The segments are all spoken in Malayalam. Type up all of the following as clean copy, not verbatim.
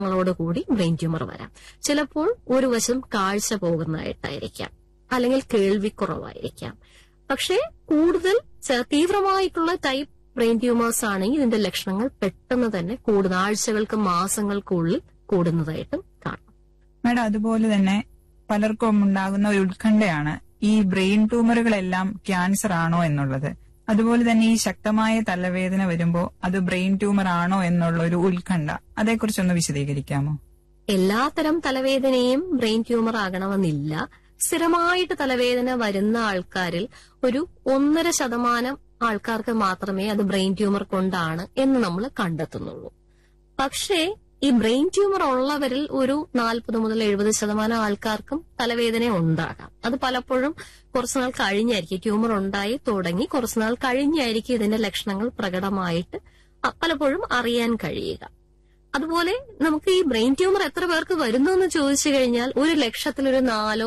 ങ്ങളോടുകൂടി ബ്രെയിൻ ട്യൂമർ വരാം. ചിലപ്പോൾ ഒരു വശം കാഴ്ച പോകുന്നതായിട്ടായിരിക്കാം, അല്ലെങ്കിൽ കേൾവിക്കുറവായിരിക്കാം. പക്ഷേ കൂടുതൽ തീവ്രമായിട്ടുള്ള ടൈപ്പ് ബ്രെയിൻ ട്യൂമേഴ്സ് ആണെങ്കിൽ ഇതിന്റെ ലക്ഷണങ്ങൾ പെട്ടെന്ന് തന്നെ കൂടുന്ന ആഴ്ചകൾക്ക് മാസങ്ങൾക്കുള്ളിൽ കൂടുന്നതായിട്ടും കാണാം. മാഡം, അതുപോലെ തന്നെ പലർക്കും ഉണ്ടാകുന്ന ഒരു ഉത്കണ്ഠയാണ് ഈ ബ്രെയിൻ ട്യൂമറുകളെല്ലാം ക്യാൻസർ ആണോ എന്നുള്ളത്. അതുപോലെ തന്നെ ഈ ശക്തമായ തലവേദന വരുമ്പോ അത് ബ്രെയിൻ ട്യൂമർ ആണോ എന്നുള്ള ഒരു ഉത്കണ്ഠ, അതേക്കുറിച്ചൊന്ന് വിശദീകരിക്കാമോ? എല്ലാത്തരം തലവേദനയും ബ്രെയിൻ ട്യൂമർ ആകണമെന്നില്ല. സ്ഥിരമായിട്ട് തലവേദന വരുന്ന ആൾക്കാരിൽ ഒരു 1.5% ആൾക്കാർക്ക് മാത്രമേ അത് ബ്രെയിൻ ട്യൂമർ കൊണ്ടാണ് എന്ന് നമ്മൾ കണ്ടെത്തുന്നുള്ളൂ. പക്ഷേ ഈ ബ്രെയിൻ ട്യൂമർ ഉള്ളവരിൽ ഒരു 40 മുതൽ 70% ആൾക്കാർക്കും തലവേദന ഉണ്ടാകാം. അത് പലപ്പോഴും കുറച്ചുനാൾ കഴിഞ്ഞായിരിക്കും, ട്യൂമർ ഉണ്ടായി തുടങ്ങി കുറച്ചുനാൾ കഴിഞ്ഞായിരിക്കും ഇതിന്റെ ലക്ഷണങ്ങൾ പ്രകടമായിട്ട് പലപ്പോഴും അറിയാൻ കഴിയുക. അതുപോലെ നമുക്ക് ഈ ബ്രെയിൻ ട്യൂമർ എത്ര പേർക്ക് വരുന്നു എന്ന് ചോദിച്ചു കഴിഞ്ഞാൽ 1,00,000 ഒരു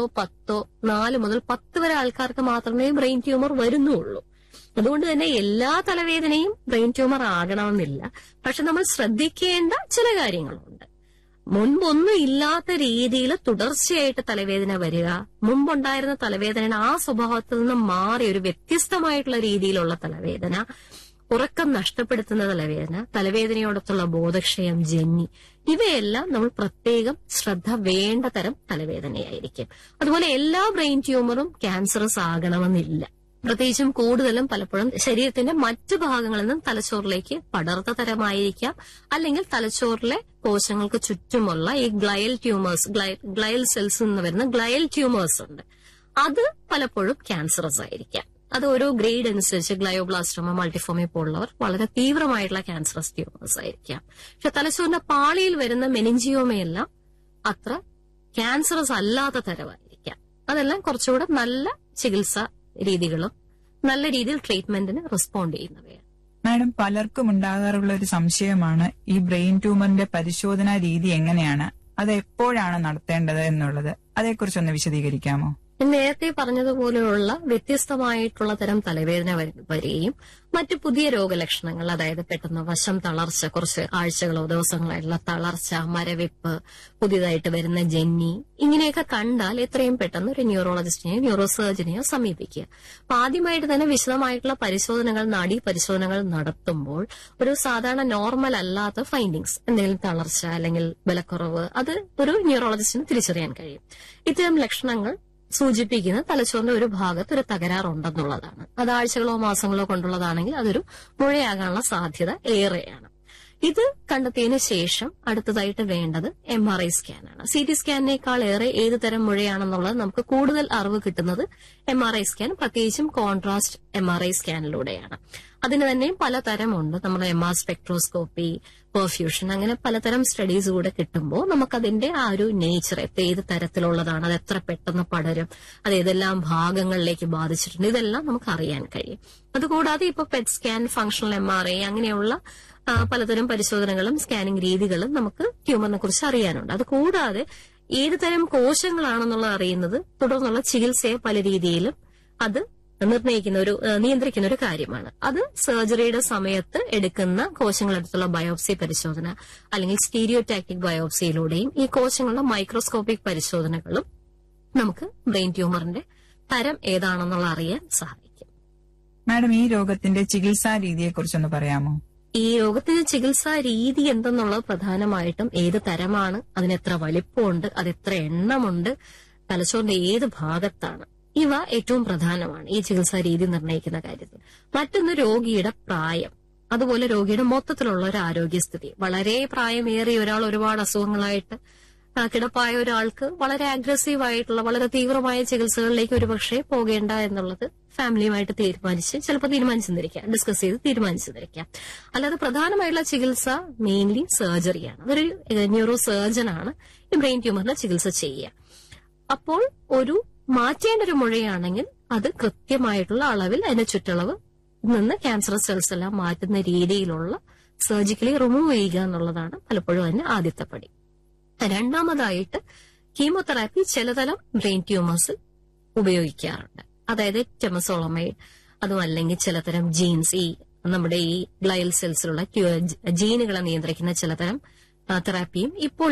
4 മുതൽ 10 വരെ ആൾക്കാർക്ക് മാത്രമേ ബ്രെയിൻ ട്യൂമർ വരുന്നുള്ളൂ. അതുകൊണ്ട് തന്നെ എല്ലാ തലവേദനയും ബ്രെയിൻ ട്യൂമർ ആകണമെന്നില്ല. പക്ഷെ നമ്മൾ ശ്രദ്ധിക്കേണ്ട ചില കാര്യങ്ങളുണ്ട്. മുൻപൊന്നും ഇല്ലാത്ത രീതിയിൽ തുടർച്ചയായിട്ട് തലവേദന വരിക, മുമ്പുണ്ടായിരുന്ന തലവേദന ആ സ്വഭാവത്തിൽ നിന്ന് മാറി ഒരു വ്യത്യസ്തമായിട്ടുള്ള രീതിയിലുള്ള തലവേദന, ഉറക്കം നഷ്ടപ്പെടുത്തുന്ന തലവേദന, തലവേദനയോടൊത്തുള്ള ബോധക്ഷയം, ജന്നി, ഇവയെല്ലാം നമ്മൾ പ്രത്യേകം ശ്രദ്ധ വേണ്ട തരം തലവേദനയായിരിക്കും. അതുപോലെ എല്ലാ ബ്രെയിൻ ട്യൂമറും ക്യാൻസറസ് ആകണമെന്നില്ല. പ്രത്യേകിച്ചും കൂടുതലും പലപ്പോഴും ശരീരത്തിന്റെ മറ്റു ഭാഗങ്ങളിൽ നിന്നും തലച്ചോറിലേക്ക് പടർന്ന തരമായിരിക്കാം, അല്ലെങ്കിൽ തലച്ചോറിലെ കോശങ്ങൾക്ക് ചുറ്റുമുള്ള ഈ ഗ്ലയൽ ട്യൂമേഴ്സ്, ഗ്ലയൽ സെൽസ് നിന്ന് വരുന്ന ഗ്ലയൽ ട്യൂമേഴ്സ് ഉണ്ട്. അത് പലപ്പോഴും ക്യാൻസറസ് ആയിരിക്കാം. അത് ഓരോ ഗ്രേഡ് അനുസരിച്ച് ഗ്ലയോബ്ലാസ്റ്റോമ, മൾട്ടിഫോമി പോലുള്ളവർ വളരെ തീവ്രമായിട്ടുള്ള ക്യാൻസറസ് ട്യൂമേഴ്സ് ആയിരിക്കാം. പക്ഷെ തലച്ചോറിന്റെ പാളിയിൽ വരുന്ന മെനിഞ്ചിയോമയെല്ലാം അത്ര ക്യാൻസറസ് അല്ലാത്ത തരമായിരിക്കാം. അതെല്ലാം കുറച്ചുകൂടെ നല്ല ചികിത്സാ രീതികളും നല്ല രീതിയിൽ ട്രീറ്റ്മെന്റിന് റെസ്പോണ്ട് ചെയ്യുന്നവയാണ്. മാഡം, പലർക്കും ഉണ്ടാകാറുള്ള ഒരു സംശയമാണ് ഈ ബ്രെയിൻ ട്യൂമറിന്റെ പരിശോധനാ രീതി എങ്ങനെയാണ്, അത് എപ്പോഴാണ് നടത്തേണ്ടത് എന്നുള്ളത്. അതേക്കുറിച്ചൊന്ന് വിശദീകരിക്കാമോ? നേരത്തെ പറഞ്ഞതുപോലെയുള്ള വ്യത്യസ്തമായിട്ടുള്ള തരം തലവേദന വരികയും മറ്റു പുതിയ രോഗലക്ഷണങ്ങൾ, അതായത് പെട്ടെന്ന് വശം തളർച്ച, കുറച്ച് ആഴ്ചകളോ ദിവസങ്ങളായിട്ടുള്ള തളർച്ച, മരവിപ്പ്, പുതിയതായിട്ട് വരുന്ന ജന്നി, ഇങ്ങനെയൊക്കെ കണ്ടാൽ എത്രയും പെട്ടെന്ന് ഒരു ന്യൂറോളജിസ്റ്റിനെയോ ന്യൂറോ സർജനെയോ സമീപിക്കുക. അപ്പൊ ആദ്യമായിട്ട് തന്നെ വിശദമായിട്ടുള്ള പരിശോധനകൾ, നാഡീ പരിശോധനകൾ നടത്തുമ്പോൾ ഒരു സാധാരണ നോർമൽ അല്ലാത്ത ഫൈൻഡിങ്സ്, എന്തെങ്കിലും തളർച്ച അല്ലെങ്കിൽ ബലക്കുറവ്, അത് ഒരു ന്യൂറോളജിസ്റ്റിന് തിരിച്ചറിയാൻ കഴിയും. ഇത്തരം ലക്ഷണങ്ങൾ സൂചിപ്പിക്കുന്ന തലച്ചോറിന്റെ ഒരു ഭാഗത്ത് ഒരു തകരാറുണ്ടെന്നുള്ളതാണ്. അത് ആഴ്ചകളോ മാസങ്ങളോ കൊണ്ടുള്ളതാണെങ്കിൽ അതൊരു മുഴയാകാനുള്ള സാധ്യത ഏറെയാണ്. ഇത് കണ്ടെത്തിയതിനു ശേഷം അടുത്തതായിട്ട് വേണ്ടത് MRI സ്കാനാണ്. CT സ്കാനിനേക്കാൾ ഏറെ ഏത് തരം മുഴയാണെന്നുള്ളത് നമുക്ക് കൂടുതൽ അറിവ് കിട്ടുന്നത് MRI സ്കാൻ, പ്രത്യേകിച്ചും കോൺട്രാസ്റ്റ് MRI സ്കാനിലൂടെയാണ്. അതിന് തന്നെയും പലതരമുണ്ട്. നമ്മുടെ MR സ്പെക്ട്രോസ്കോപ്പി, പെർഫ്യൂഷൻ, അങ്ങനെ പലതരം സ്റ്റഡീസ് കൂടെ കിട്ടുമ്പോൾ നമുക്കതിന്റെ ആ ഒരു നേച്ചർ, ഏത് തരത്തിലുള്ളതാണ്, അത് എത്ര പെട്ടെന്ന് പടരും, അത് ഏതെല്ലാം ഭാഗങ്ങളിലേക്ക് ബാധിച്ചിട്ടുണ്ട്, ഇതെല്ലാം നമുക്ക് അറിയാൻ കഴിയും. അതുകൂടാതെ ഇപ്പൊ PET സ്കാൻ, ഫങ്ഷണൽ MRI, അങ്ങനെയുള്ള പലതരം പരിശോധനകളും സ്കാനിംഗ് രീതികളും നമുക്ക് ട്യൂമറിനെ കുറിച്ച് അറിയാനുണ്ട്. അത് കൂടാതെ ഏത് തരം കോശങ്ങളാണെന്നുള്ളത് അറിയുന്നത് തുടർന്നുള്ള ചികിത്സയെ പല രീതിയിലും അത് നിയന്ത്രിക്കുന്ന ഒരു കാര്യമാണ്. അത് സർജറിയുടെ സമയത്ത് എടുക്കുന്ന കോശങ്ങളെടുത്തുള്ള ബയോപ്സി പരിശോധന, അല്ലെങ്കിൽ സ്റ്റീരിയോടാക്ടിക് ബയോപ്സിയിലൂടെയും ഈ കോശങ്ങളുടെ മൈക്രോസ്കോപ്പിക് പരിശോധനകളും നമുക്ക് ബ്രെയിൻ ട്യൂമറിന്റെ തരം ഏതാണെന്നുള്ള അറിയാൻ സഹായിക്കും. മാഡം, ഈ രോഗത്തിന്റെ ചികിത്സാ രീതിയെ കുറിച്ചൊന്ന് പറയാമോ? ഈ രോഗത്തിന്റെ ചികിത്സാ രീതി എന്തെന്നുള്ളത് പ്രധാനമായിട്ടും ഏത് തരമാണ്, അതിനെത്ര വലിപ്പമുണ്ട്, അതെത്ര എണ്ണമുണ്ട്, തലച്ചോറിന്റെ ഏത് ഭാഗത്താണ്, ഇവ ഏറ്റവും പ്രധാനമാണ് ഈ ചികിത്സാ രീതി നിർണ്ണയിക്കുന്ന കാര്യത്തിൽ. മറ്റൊന്ന് രോഗിയുടെ പ്രായം, അതുപോലെ രോഗിയുടെ മൊത്തത്തിലുള്ള ഒരു ആരോഗ്യസ്ഥിതി. വളരെ പ്രായമേറിയ ഒരാൾ, ഒരുപാട് അസുഖങ്ങളായിട്ട് കിടപ്പായ ഒരാൾക്ക് വളരെ അഗ്രസീവായിട്ടുള്ള, വളരെ തീവ്രമായ ചികിത്സകളിലേക്ക് ഒരുപക്ഷെ പോകേണ്ട എന്നുള്ളത് ഫാമിലിയുമായിട്ട് ചിലപ്പോൾ തീരുമാനിച്ചെന്നിരിക്കാം, ഡിസ്കസ് ചെയ്ത് തീരുമാനിച്ചെന്നിരിക്കാം. അല്ലാതെ പ്രധാനമായിട്ടുള്ള ചികിത്സ മെയിൻലി സർജറിയാണ്. അതൊരു ന്യൂറോ സർജനാണ് ഈ ബ്രെയിൻ ട്യൂമറിന്റെ ചികിത്സ ചെയ്യുക. അപ്പോൾ ഒരു മാറ്റേണ്ട ഒരു മുഴയാണെങ്കിൽ അത് കൃത്യമായിട്ടുള്ള അളവിൽ അതിന്റെ ചുറ്റളവ് നിന്ന് ക്യാൻസർ സെൽസ് എല്ലാം മാറ്റുന്ന രീതിയിലുള്ള സർജിക്കലി റിമൂവ് ചെയ്യുക എന്നുള്ളതാണ് പലപ്പോഴും അതിന്റെ ആദ്യത്തെ പടി. രണ്ടാമതായിട്ട് കീമോതെറാപ്പി ചിലതരം ബ്രെയിൻ ട്യൂമേഴ്സ് ഉപയോഗിക്കാറുണ്ട്. അതായത് ടെമസോളമൈഡ്, അതും അല്ലെങ്കിൽ ചിലതരം ജീൻസ്, നമ്മുടെ ഈ ഗ്ലയൽ സെൽസിലുള്ള ജീനുകളെ നിയന്ത്രിക്കുന്ന ചിലതരം തെറാപ്പിയും ഇപ്പോൾ